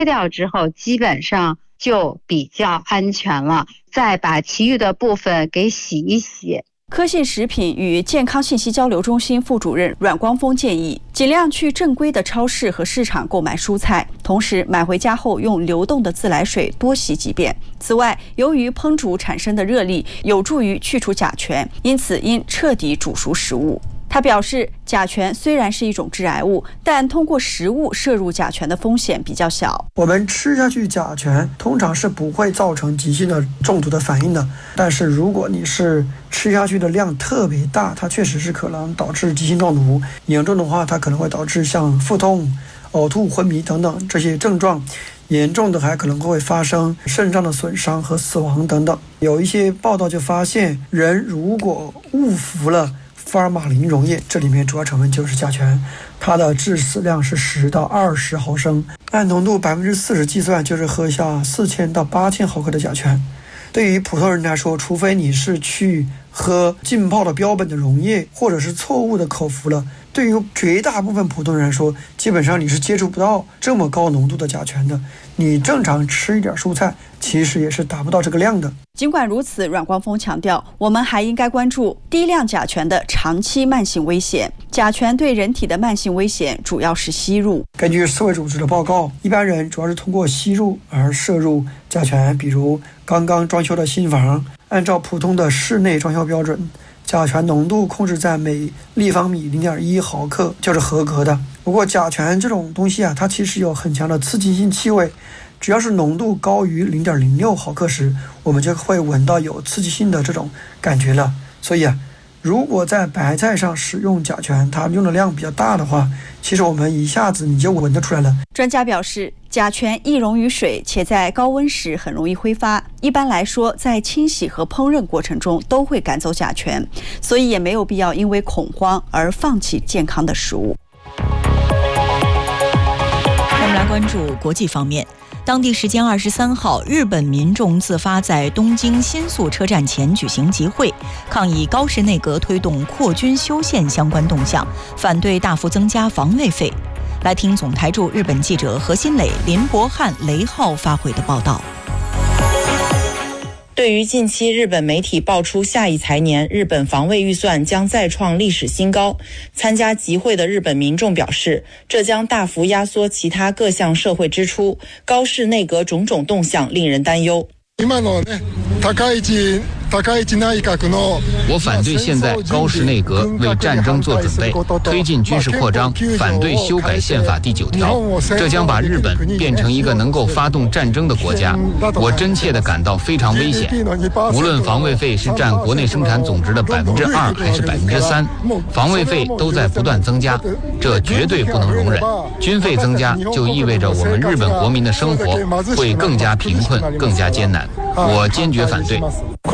掉之后，基本上就比较安全了。再把其余的部分给洗一洗。 科信食品与健康信息交流中心副主任阮光峰建议，尽量去正规的超市和市场购买蔬菜，同时买回家后用流动的自来水多洗几遍。此外，由于烹煮产生的热力有助于去除甲醛，因此应彻底煮熟食物。他表示，甲醛虽然是一种致癌物，但通过食物摄入甲醛的风险比较小。 我们吃下去甲醛通常是不会造成急性的中毒的反应的，但是如果你是吃下去的量特别大，它确实是可能导致急性中毒，严重的话它可能会导致像腹痛、呕吐、昏迷等等这些症状，严重的还可能会发生肾脏的损伤和死亡等等。有一些报道就发现，人如果误服了福尔马林溶液，这里面主要成分就是甲醛，它的致死量是10到20毫升，按浓度40%计算，就是喝下4000到8000毫克的甲醛。对于普通人来说，除非你是去喝浸泡的标本的溶液，或者是错误的口服了，对于绝大部分普通人来说，基本上你是接触不到这么高浓度的甲醛的。你正常吃一点蔬菜，其实也是达不到这个量的。 尽管如此，阮光峰强调，我们还应该关注低量甲醛的长期慢性危险。甲醛对人体的慢性危险主要是吸入。 根据世卫组织的报告，一般人主要是通过吸入而摄入甲醛，比如刚刚装修的新房，按照普通的室内装修标准，甲醛浓度控制在每立方米0.1毫克就是合格的。不过甲醛这种东西它其实有很强的刺激性气味，只要是浓度高于0.06毫克时，我们就会闻到有刺激性的这种感觉了。所以如果在白菜上使用甲醛，它用的量比较大的话，其实我们一下子你就闻得出来了。 专家表示，甲醛易溶于水，且在高温时很容易挥发。一般来说，在清洗和烹饪过程中都会赶走甲醛，所以也没有必要因为恐慌而放弃健康的食物。 我们来关注国际方面。当地时间23号，日本民众自发在东京新宿车站前举行集会，抗议高市内阁推动扩军修宪相关动向，反对大幅增加防卫费。来听总台驻日本记者何新磊、林博翰、雷浩发回的报道。 对于近期日本媒体爆出下一财年日本防卫预算将再创历史新高，参加集会的日本民众表示，这将大幅压缩其他各项社会支出，高市内阁种种动向令人担忧。 我反对现在高市内阁为战争做准备，推进军事扩张，反对修改宪法第9条，这将把日本变成一个能够发动战争的国家。我真切地感到非常危险。无论防卫费是占国内生产总值的2%还是3%，防卫费都在不断增加，这绝对不能容忍。军费增加就意味着我们日本国民的生活会更加贫困，更加艰难。我坚决反对。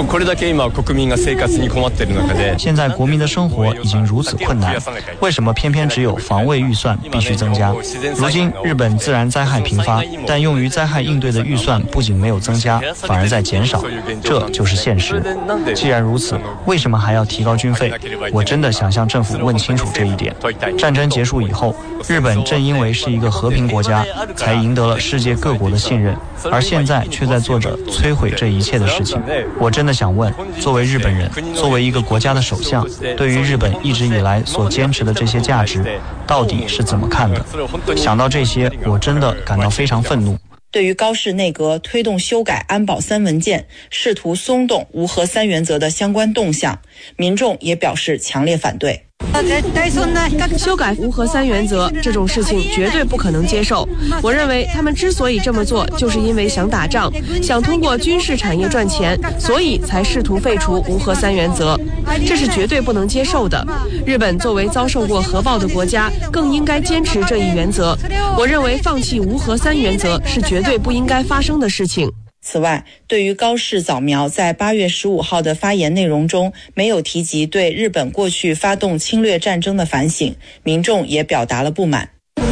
现在国民的生活已经如此困难，为什么偏偏只有防卫预算必须增加？如今日本自然灾害频发，但用于灾害应对的预算不仅没有增加，反而在减少，这就是现实。既然如此，为什么还要提高军费？我真的想向政府问清楚这一点。战争结束以后，日本正因为是一个和平国家，才赢得了世界各国的信任，而现在却在做着摧毁这一切的事情。我真的想问，作为日本人，作为一个国家的首相，对于日本一直以来所坚持的这些价值，到底是怎么看的？想到这些，我真的感到非常愤怒。 对于高市内阁推动修改安保3文件，试图松动无核3原则的相关动向，民众也表示强烈反对。 修改无核3原则这种事情绝对不可能接受。我认为他们之所以这么做，就是因为想打仗，想通过军事产业赚钱，所以才试图废除无核3原则，这是绝对不能接受的。日本作为遭受过核爆的国家，更应该坚持这一原则。我认为放弃无核3原则是绝对不应该发生的事情。 此外，对于高市早苗在8月15号的发言内容中没有提及对日本过去发动侵略战争的反省，民众也表达了不满。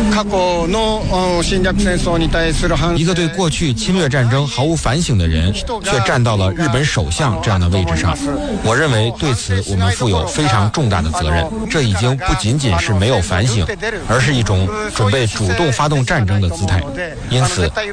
一个对过去侵略战争毫无反省的人，却站到了日本首相这样的位置上。我认为对此我们负有非常重大的责任。这已经不仅仅是没有反省，而是一种准备主动发动战争的姿态。因此，